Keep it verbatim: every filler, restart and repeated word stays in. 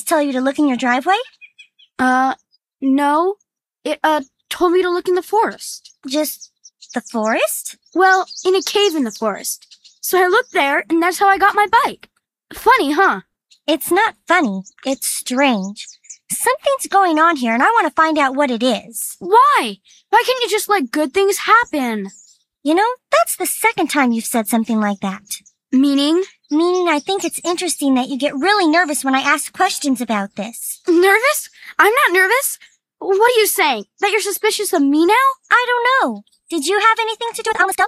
tell you to look in your driveway? Uh, no. It, uh, told me to look in the forest. Just the forest? Well, in a cave in the forest. So I looked there, and that's how I got my bike. Funny, huh? It's not funny. It's strange. Something's going on here, and I want to find out what it is. Why? Why can't you just let good things happen? You know, that's the second time you've said something like that. Meaning? Meaning I think it's interesting that you get really nervous when I ask questions about this. Nervous? I'm not nervous. What are you saying? That you're suspicious of me now? I don't know. Did you have anything to do with Alma's dump?